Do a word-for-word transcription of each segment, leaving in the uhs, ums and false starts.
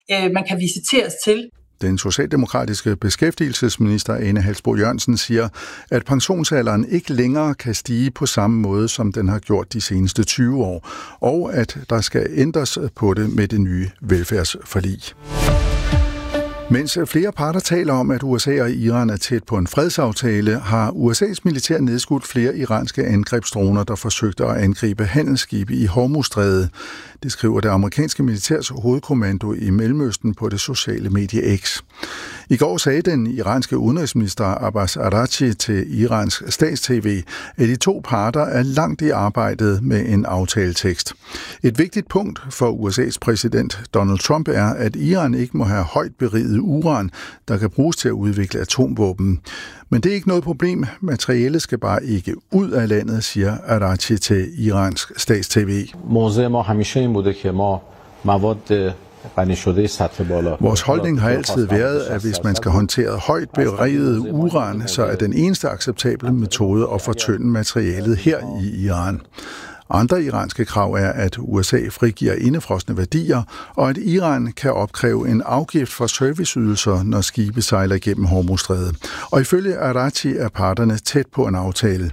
øh, man kan visiteres til. Den socialdemokratiske beskæftigelsesminister Ane Halsboe-Jørgensen siger, at pensionsalderen ikke længere kan stige på samme måde, som den har gjort de seneste tyve år, og at der skal ændres på det med det nye velfærdsforlig. Mens flere parter taler om, at U S A og Iran er tæt på en fredsaftale, har U S A's militær nedskudt flere iranske angrebsdroner, der forsøgte at angribe handelsskibe i Hormuzstrædet. Det skriver det amerikanske militærs hovedkommando i Mellemøsten på det sociale medie X. I går sagde den iranske udenrigsminister Abbas Araghchi til Irans stats-tv, at de to parter er langt i arbejdet med en aftaletekst. Et vigtigt punkt for U S A's præsident Donald Trump er, at Iran ikke må have højt beriget uran, der kan bruges til at udvikle atomvåben. Men det er ikke noget problem. Materialet skal bare ikke ud af landet, siger Araghchi til Irans stats-tv. Vores holdning har altid været, at hvis man skal håndtere højt beriget uran, så er den eneste acceptable metode at fortynde materialet her i Iran. Andre iranske krav er, at U S A frigiver indefrosne værdier, og at Iran kan opkræve en afgift for serviceydelser, når skibe sejler igennem Hormuzstrædet. Og ifølge Araghchi er parterne tæt på en aftale.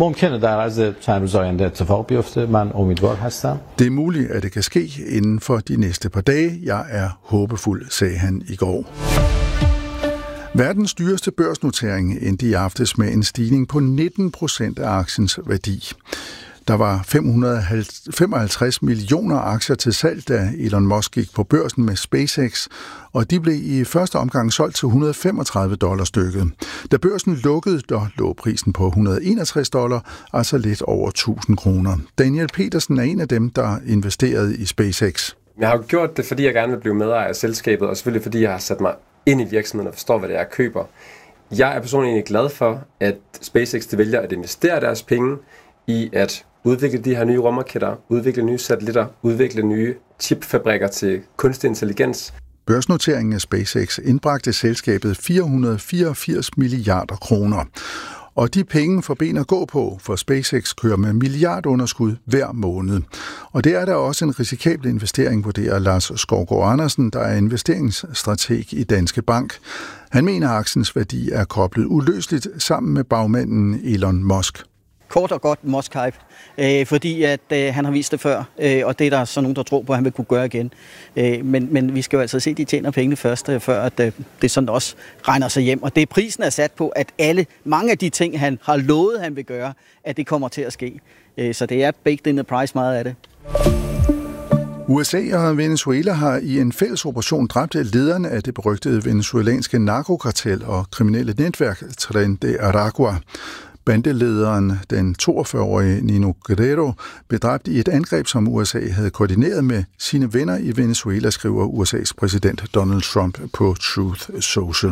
Det er muligt, at det kan ske inden for de næste par dage. Jeg er håbefuld, sagde han i går. Verdens dyreste børsnotering endte i aftes med en stigning på nitten procent af aktiens værdi. Der var fem hundrede femoghalvtreds millioner aktier til salg, da Elon Musk gik på børsen med SpaceX, og de blev i første omgang solgt til et hundrede og femogtredive dollar stykket. Da børsen lukkede, der lå prisen på et hundrede og enogtres dollar, altså lidt over tusind kroner. Daniel Petersen er en af dem, der investerede i SpaceX. Jeg har jo gjort det, fordi jeg gerne vil blive medejer af selskabet, og selvfølgelig fordi jeg har sat mig ind i virksomheden og forstår, hvad det er, jeg køber. Jeg er personligt egentlig glad for, at SpaceX de vælger at investere deres penge i at udvikle de her nye rumraketter, udvikle nye satellitter, udvikle nye chipfabrikker til kunstig intelligens. Børsnoteringen af SpaceX indbragte selskabet fire hundrede og fireogfirs milliarder kroner. Og de penge får ben at gå på, for SpaceX kører med milliardunderskud hver måned. Og det er der også en risikabel investering, vurderer Lars Skovgaard Andersen, der er investeringsstrateg i Danske Bank. Han mener, at aktiens værdi er koblet uløseligt sammen med bagmanden Elon Musk. Kort og godt Musk-hype, øh, fordi at, øh, han har vist det før, øh, og det er der så nogen, der tror på, at han vil kunne gøre igen. Øh, men, men vi skal jo altså se, at de tjener pengene først, øh, før at, øh, det sådan også regner sig hjem. Og det prisen er sat på, at alle, mange af de ting, han har lovet, han vil gøre, at det kommer til at ske. Øh, så det er baked in the price meget af det. U S A og Venezuela har i en fælles operation dræbt lederne af det berygtede venezuelanske narkokartel og kriminelle netværk Tren de Aragua. Bandelederen, den toogfyrre-årige Nino Guerrero, blev dræbt i et angreb, som U S A havde koordineret med sine venner i Venezuela, skriver U S A's præsident Donald Trump på Truth Social.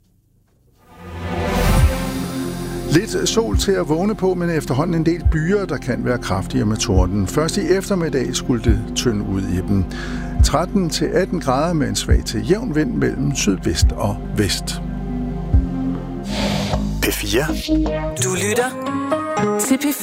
Lidt sol til at vågne på, men efterhånden en del byer, der kan være kraftigere med torden. Først i eftermiddag skulle det tynde ud i dem. tretten til atten grader med en svag til jævn vind mellem sydvest og vest. P fire. Du lytter til P